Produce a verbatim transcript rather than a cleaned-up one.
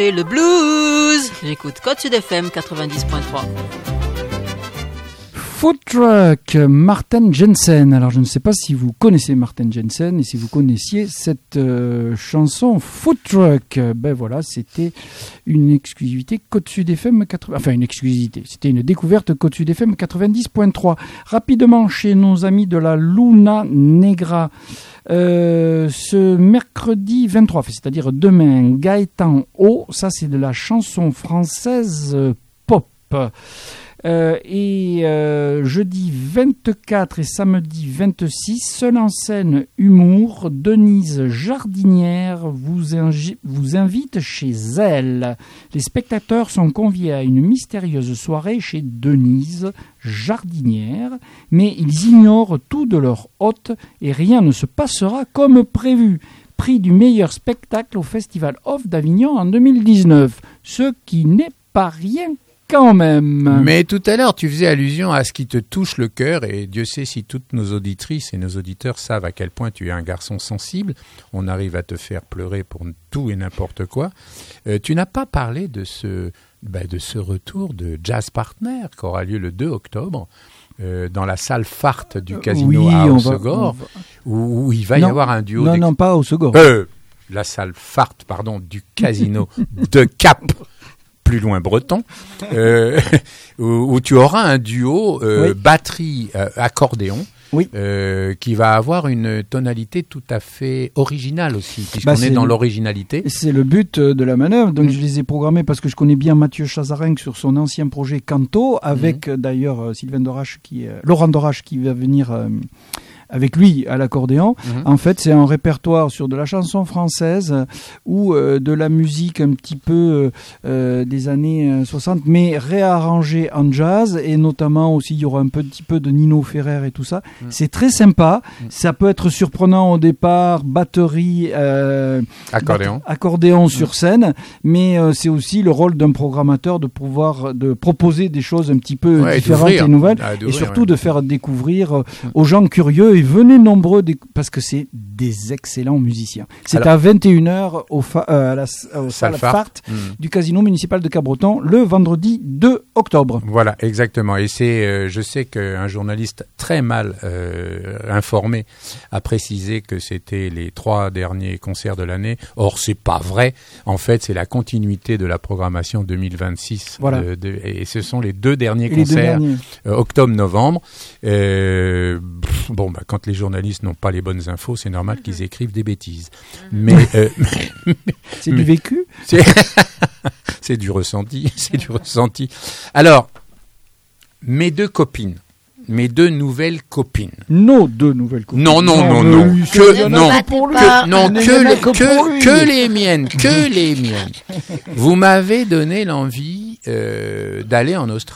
Et le blues. J'écoute Côte Sud F M quatre-vingt-dix point trois. Food Truck, Martin Jensen. Alors je ne sais pas si vous connaissez Martin Jensen et si vous connaissiez cette euh, chanson Food Truck. Ben voilà, c'était une exclusivité Côte Sud F M quatre-vingts. Enfin une exclusivité, c'était une découverte Côte Sud F M quatre-vingt-dix point trois. Rapidement chez nos amis de la Luna Negra. Euh, ce mercredi vingt-trois, c'est-à-dire demain, Gaëtan O, ça c'est de la chanson française euh, pop. Euh, et euh, jeudi vingt-quatre et samedi vingt-six, seule en scène humour, Denise Jardinière vous, ingi- vous invite chez elle. Les spectateurs sont conviés à une mystérieuse soirée chez Denise Jardinière, mais ils ignorent tout de leur hôte et rien ne se passera comme prévu. Prix du meilleur spectacle au Festival Off d'Avignon en deux mille dix-neuf, ce qui n'est pas rien quand même. Mais tout à l'heure, tu faisais allusion à ce qui te touche le cœur, et Dieu sait si toutes nos auditrices et nos auditeurs savent à quel point tu es un garçon sensible. On arrive à te faire pleurer pour tout et n'importe quoi. Euh, tu n'as pas parlé de ce, bah, de ce retour de Jazz Partner qui aura lieu le deux octobre. Euh, dans la salle Fart du casino oui, à on Hossegor, va, va... où, où il va non, y avoir un duo... Non, d'ex... non, pas à Hossegor. Euh, la salle Fart, pardon, du casino de Cap, plus loin breton, euh, où, où tu auras un duo euh, oui. batterie-accordéon. Oui. Euh, qui va avoir une tonalité tout à fait originale aussi, puisqu'on bah, est, est dans le, l'originalité. C'est le but de la manœuvre. Donc mmh. je les ai programmés parce que je connais bien Mathieu Chazarenc sur son ancien projet Canto, avec mmh. d'ailleurs Sylvain Dorache qui, euh, Laurent Dorache qui va venir euh, avec lui à l'accordéon. Mmh. En fait, c'est un répertoire sur de la chanson française ou euh, de la musique un petit peu euh, des années soixante, mais réarrangée en jazz, et notamment aussi il y aura un petit peu de Nino Ferrer et tout ça. Mmh. C'est très sympa. Mmh. Ça peut être surprenant au départ, batterie, euh, accordéon, bat- accordéon mmh. sur scène, mais euh, c'est aussi le rôle d'un programmateur de pouvoir de proposer des choses un petit peu ouais, différentes et, et nouvelles, ah, et surtout ouais. de faire découvrir euh, mmh. aux gens curieux. Et venez nombreux déc- parce que c'est des excellents musiciens. C'est Alors, à vingt et une heures au fa- euh, à la au salle Fart mmh. du casino municipal de Cabreton le vendredi deux octobre. Voilà, exactement. Et c'est, euh, je sais qu'un journaliste très mal euh, informé a précisé que c'était les trois derniers concerts de l'année. Or, c'est pas vrai. En fait, c'est la continuité de la programmation deux mille vingt-six. Voilà. De, de, et ce sont les deux derniers et concerts, euh, octobre-novembre. Euh, pff, bon, bah, quand les journalistes n'ont pas les bonnes infos, c'est normal mmh. qu'ils écrivent des bêtises. Mmh. Mais euh, c'est du vécu. C'est, c'est du ressenti. C'est du ressenti. Alors, mes deux copines, mes deux nouvelles copines. Nos deux nouvelles copines. Non, non, non, non. non. Que non, que, non, que les, que, que les miennes, que les miennes. Vous m'avez donné l'envie euh, d'aller en Australie.